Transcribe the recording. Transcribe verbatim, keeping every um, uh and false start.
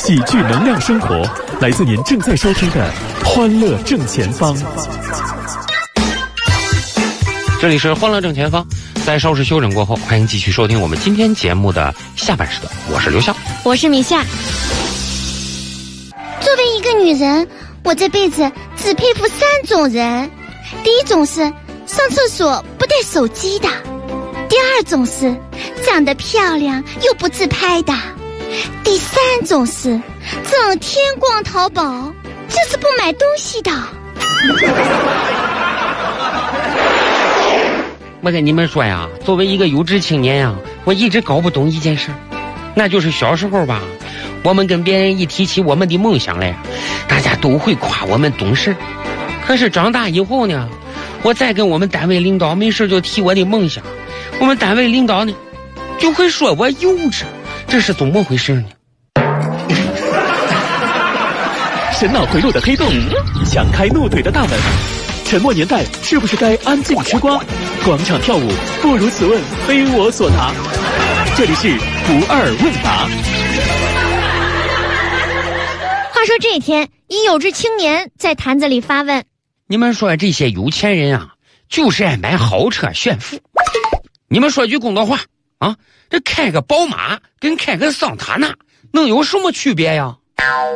喜剧能量生活，来自您正在收听的《欢乐正前方》。 这里是欢乐正前方，在稍事休整过后，欢迎继续收听我们今天节目的下半时段。我是刘笑， 我是米夏。 作为一个女人，我这辈子只佩服三种人。第一种是上厕所不带手机的，第二种是长得漂亮又不自拍的，第三种是整天逛淘宝就是不买东西的。 我跟你们说呀，作为一个有志青年呀，我一直搞不懂一件事，那就是小时候吧，我们跟别人一提起我们的梦想来，大家都会夸我们懂事。可是长大以后呢，我再跟我们单位领导没事就提我的梦想，我们单位领导呢就会说我幼稚，这是怎么回事呢？ 神脑回路的黑洞，强开怒怼的大门。沉默年代是不是该安静吃瓜？广场跳舞不如此问非我所答。这里是不二问答。 话说这天，一有志青年在坛子里发问： 你们说这些有钱人啊，就是爱买豪车炫富。你们说句公道话啊，这开个宝马跟开个桑塔纳能有什么区别呀？